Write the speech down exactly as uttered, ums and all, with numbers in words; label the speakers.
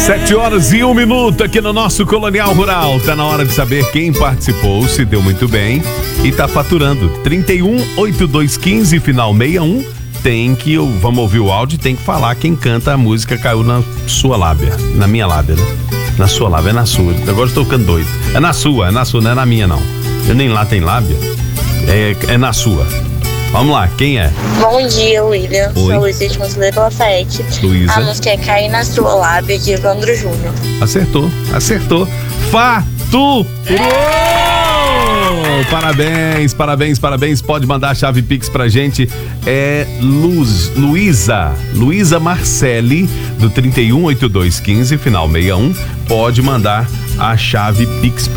Speaker 1: Sete horas e um minuto aqui no nosso Colonial Rural. Tá na hora de saber quem participou, se deu muito bem e tá faturando. trinta e um, oitenta e dois, quinze, final sessenta e um. Tem que, vamos ouvir o áudio, tem que falar quem canta a música caiu na sua lábia. Na minha lábia, né? Na sua lábia, é na sua. Agora estou ficando doido. É na sua, é na sua, não é na minha não. Eu nem lá tem lábia. É, é na sua. Vamos lá, quem é?
Speaker 2: Bom dia, William.
Speaker 1: Oi.
Speaker 2: Sou Luísa de Conselheiro Lafayette.
Speaker 1: Luísa.
Speaker 2: A música é Cair na Sua Lábia, de Evandro Júnior.
Speaker 1: Acertou, acertou. Faturou! Parabéns, parabéns, parabéns. Pode mandar a chave Pix pra gente. É Luz, Luísa, Luísa Marcelli, do trinta e um, oitenta e dois, quinze, final sessenta e um. Pode mandar a chave Pix pra